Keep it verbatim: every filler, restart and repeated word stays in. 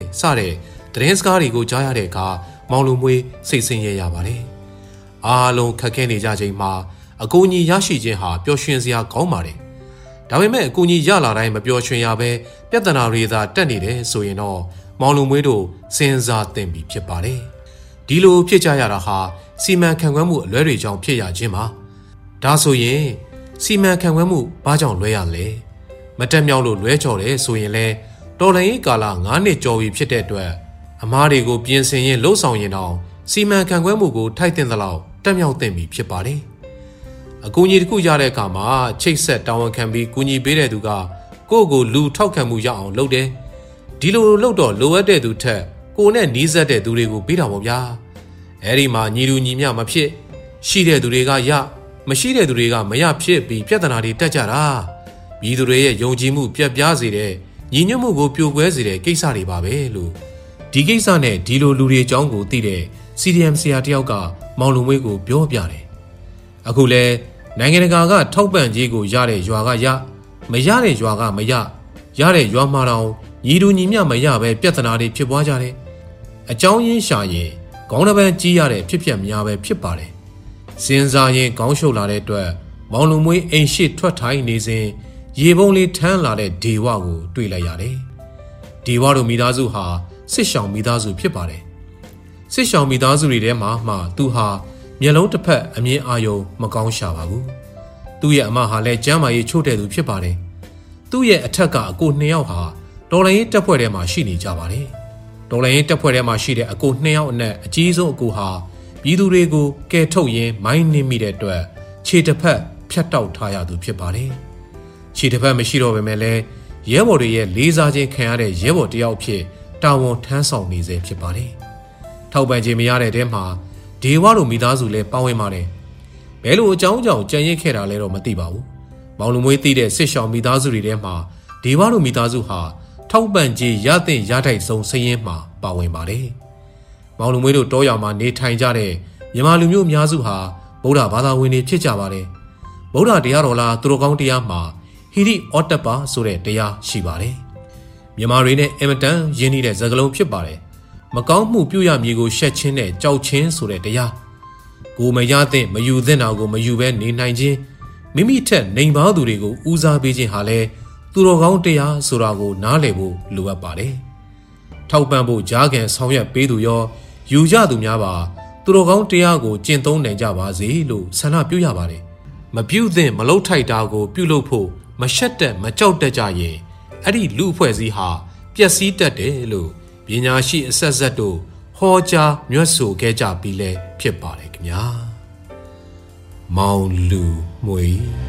စတဲ့သတင်းစကားတွေကိုကြားရတဲ့အခါမောင်လူမွေးစိတ်ဆင်းရဲရပါတယ်။အားလုံးခက်ခဲနေကြချိန်မှာအကူအညီရရှိခြင်းဟာပျော်ရွှင်စရာကောင်းပါတယ်။ဒါပေမဲ့အကူအညီရလာတိုင်းမပျော်ရွှင်ရဘဲပြဿနာတွေသာတက်နေတယ်ဆိုရင်တော့မောင်လူမွေးတို့စဉ်းစားသင့်ပြီဖြစ်ပါတယ်။ဒီလိုဖြစ်ကြရတာဟာစီမံခန့်ခွဲမှုအလွဲတွေကြောင့်ဖြစ်ရခြင်းပါ။ဒါဆိုရင်စီမံခန့်ခွဲမှုဘာကြောင့်လွဲရလဲ။မတက်မြောက်လို့လွဲချော်တယ်ဆိုရင်လဲတော်လှန်ရေးကာလငါးနှစ်ကျော်ပြီဖြစ်တဲ့အတွက်အမားတွေကိုပြင်ဆင်ရင်လှုပ်ဆောင်ရင်တော့စီမံခန့်ခွဲမှုကိုထိုက်တင်သလောက်တက်မြောက်သင့်ပြီဖြစ်ပါတယ်။အကူအညီတစ်ခုရတဲ့အခါမှာချိတ်ဆက်တာဝန်ခံပြီးကူညီပေးတဲ့သူကကိုယ့်ကိုလူထောက်ခံမှုရအောင်လုပ်တယ်။ဒီလိုလုပ်တော့လိုအပ်တဲ့သူထက်ကိုယ်နဲ့နီးစပ်တဲ့သူတွေကိုပေးတာပေါ့ဗျာ။အဲဒီမှာညီလူညီမျှမဖြစ်ရှိတဲ့သူတွေကရမရှိတဲ့သူတွေကမရဖြစ်ပြီးပြဿနာတွေတက်ကြတာ။ပြည်သူတွေရဲ့ယုံကြည်မှုပြတ်ပြားစေတဲ့ညီညွတ်မှုကိုပြိုကွဲစေတဲ့ကိစ္စတွေပါပဲလို့ဒီကိစ္စနဲ့ဒီလိုလူတွေအကြောင်းကိုသိတဲ့ စီ ဒီ အမ် ဆရာတယောက်ကမောင်လူမွေးကိုပြောပြတယ်။အခုလဲနိုင်ငံတကာကထောက်ပံ့ကြေးကိုရတဲ့ရွာကရမရတဲ့ရွာကမရရတဲ့ရွာမှာတောင်ညီတူညီမျှမရပဲပြဿနာတွေဖြစ်ပွားကြတယ်။အကြောင်းရင်းရှာရင်ခေါင်းတစ်ပန်းကြီးရတဲ့ဖြစ်ပျက်များပဲဖြစ်ပါတယ်။စဉ်းစားရင်ခေါင်းရှုပ်လာတဲ့အတွက်မောင်လူမွေးအိမ်ရှိထွက်ထိုင်နေစဉ်ရေပုံးလေးထမ်းလာတဲ့ဒေဝကိုတွေ့လိုက်ရတယ်။ဒေဝတို့မိသားစုဟာစစ်ရှောင်မိသားစုဖြစ်ပါတယ်။စစ်ရှောင်မိသားစုတွေထဲမှာမှသူဟာမျက်လုံးတစ်ဖက်အမြင်အာရုံမကောင်းရှာပါဘူး။သူ့ရဲ့အမဟာလည်းကျမ်းမာရေးချို့တဲ့သူဖြစ်ပါတယ်။သူ့ရဲ့အထက်ကအကိုနှစ်ယောက်ဟာတော်လိုင်းရေးတပ်ဖွဲ့ထဲမှာရှိနေကြပါတယ်။တော်လိုင်းရေးတပ်ဖွဲ့ထဲမှာရှိတဲ့အကိုနှစ်ယောက်အနက်အကြီးဆုံးအကိုဟာပြည်သူတွေကိုကယ်ထုတ်ရင်းမိုင်းနှင်းမိတဲ့အတွက်ခြေတစ်ဖက်ဖြတ်တောက်ထားရသူဖြစ်ပါတယ်။ခြေတစ်ဖက်မရှိတော့ပေမဲ့လည်းရဲဘော်တွေရဲ့လေးစားခြင်းခံရတဲ့ရဲဘော်တယောက်ဖြစ်တာဝန်ထမ်းဆောင်နေစေဖြစ်ပါတယ်။ထောက်ပံ့ခြင်းမရတဲ့တဲမှာဒေဝတို့မိသားစုလည်းပါဝင်ပါတယ်။ဘယ်လိုအကြောင်းကြောင့်ကြံရစ်ခဲ့တာလဲတော့မသိပါဘူး။မောင်လူမွေးသိတဲ့စစ်ရှောင်မိသားစုတွေထဲမှာဒေဝတို့မိသားစုဟာထောက်ပံ့ခြင်းရတဲ့ရထိုက်ဆုံးစည်ရင်းမှာပါဝင်ပါတယ်။မောင်လူမွေးတို့တောရွာမှာနေထိုင်ကြတဲ့မြန်မာလူမျိုးအများစုဟာဗုဒ္ဓဘာသာဝင်တွေဖြစ်ကြပါတယ်။ဗုဒ္ဓတရားတော်လားသူတော်ကောင်းတရားမှာဟိရိဩတ္တပဆိုတဲ့တရားရှိပါတယ်။မြန်မာတွေနဲ့အင်မတန်ရင်းနှီးတဲ့စကားလုံးဖြစ်ပါတယ်။မကောင်းမှုပြုရမည်ကိုရှက်ချင်းနဲ့ကြောက်ချင်းဆိုတဲ့တရားကိုမရသင့်မယူသင့်တာကိုမယူဘဲနေနိုင်ခြင်းမိမိထက်နှိမ်ပါသူတွေကိုဦးစားပေးခြင်းဟာလည်းသူတော်ကောင်းတရားဆိုတာကိုနားလည်ဖို့လိုအပ်ပါတယ်။ထောက်ပံ့ဖို့ကြားခံဆောင်ရွက်ပေးသူရောယူကြသူများပါသူတော်ကောင်းတရားကိုကျင့်သုံးနိုင်ကြပါစေလို့ဆန္ဒပြုရပါတယ်။မပြုသင့်မလုပ်ထိုက်တာကိုပြုလုပ်ဖို့မရှက်တက်မကြောက်တတ်ကြရင်အဲ့ဒီလူအဖွဲ့အစည်းဟာပျက်စီးတတ်တယ်လို့ပညာရှိအဆက်ဆက်တို့ဟောကြားမြတ်ဆိုခဲ့ကြပြီးလဲဖြစ်ပါတယ်ခင်ဗျာမောင်လူမွေ